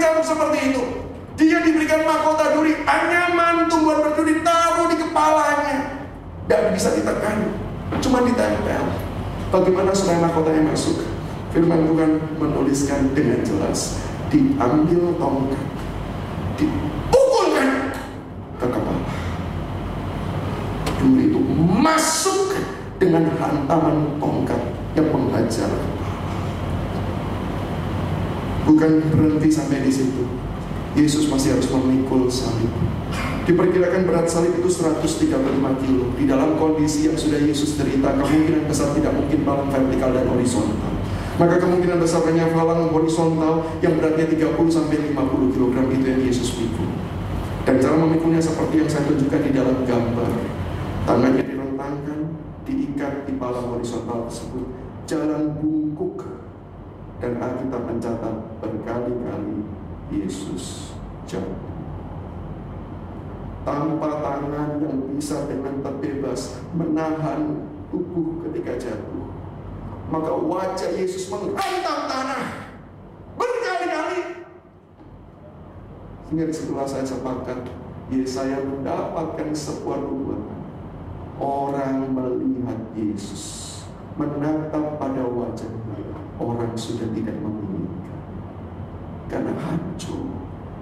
diberikan seperti itu. Dia diberikan mahkota duri, anyaman tumbuhan berduri taruh di kepalanya. Tidak bisa ditekan, cuma ditempel. Bagaimana supaya mahkotanya masuk? Firman Tuhan menuliskan dengan jelas, diambil tongkat, dipukulkan ke kepala. Duri itu masuk dengan hantaman tongkat yang menghajar kepala. Bukan berhenti sampai di situ. Yesus masih harus memikul salib. Diperkirakan berat salib itu 135 kilo. Di dalam kondisi yang sudah Yesus derita, kemungkinan besar tidak mungkin palang vertikal dan horizontal. Maka kemungkinan besar hanya palang horizontal yang beratnya 30-50 kg itu yang Yesus pikul. Dan cara memikulnya seperti yang saya tunjukkan di dalam gambar. Tangannya direntangkan, diikat di palang horizontal tersebut, jalan bungkuk. Dan Alkitab mencatat berkali-kali Yesus jatuh. Tanpa tangan yang bisa dengan terbebas menahan tubuh ketika jatuh, maka wajah Yesus menghantam tanah berkali-kali. Sehingga disitulah saya sepakat, Yesaya mendapatkan sebuah nubuatan. Orang melihat Yesus, menatap pada wajahnya, orang sudah tidak menginginkan karena hancur.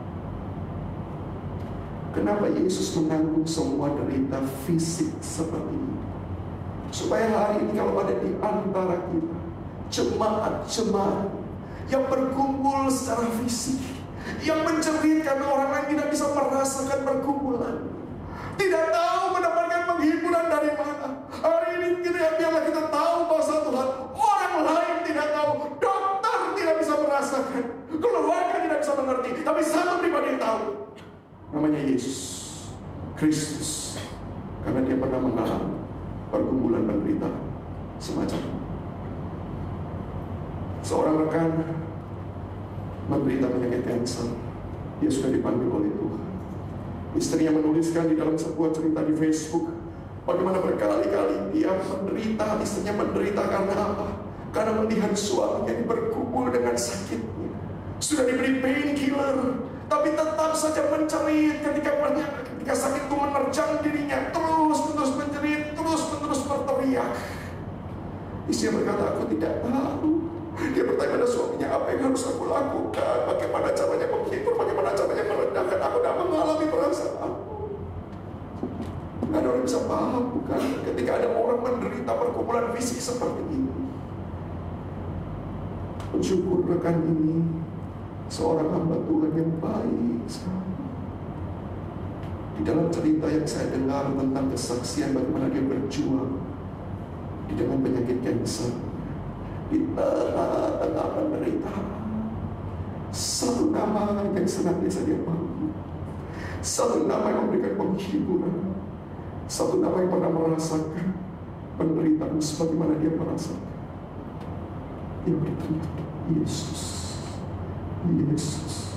Kenapa Yesus menanggung semua derita fisik seperti ini? Supaya hari ini kalau ada di antara kita jemaat-jemaat yang berkumpul secara fisik, yang menjerit karena orang lain tidak bisa merasakan pergumulan, tidak tahu mendapatkan penghiburan dari mana. Hari ini biarlah kita tahu bahasa Tuhan. Orang lain tidak tahu, dokter tidak bisa merasakan, keluarga tidak bisa mengerti, tapi satu pribadi yang tahu, namanya Yesus Kristus. Karena dia pernah mengalami pergumulan penderitaan semacam ini. Seorang rekan menderita penyakit kanker. Dia sudah dipanggil oleh Tuhan. Istrinya menuliskan di dalam sebuah cerita di Facebook, bagaimana berkali-kali dia menderita, istrinya menderita karena apa? Karena melihat suaminya bergumul dengan sakitnya. Sudah diberi painkiller, tapi tetap saja mencerit ketika sakit itu menerjang dirinya, terus menjerit, terus berteriak. Istrinya berkata, aku tidak tahu. Dia bertanya pada suaminya, apa yang harus aku lakukan? Bagaimana caranya menghibur? Bagaimana caranya merendahkan? Aku tidak mengalami perasaan aku. Tidak ada orang bisa paham, bukan? Ketika ada orang menderita pergumulan fisik seperti ini. Bersyukur rekan ini seorang hamba Tuhan yang baik sekali. Di dalam cerita yang saya dengar tentang kesaksian bagaimana dia berjuang dengan penyakit kanker, di tengah-tengah penderitaan, satu nama yang senantiasa dia panggil, satu nama yang memberikan penghiburan, satu nama yang pernah merasakan penderitaan sebagaimana dia merasakan. Dia berteriak, Yesus, Yesus.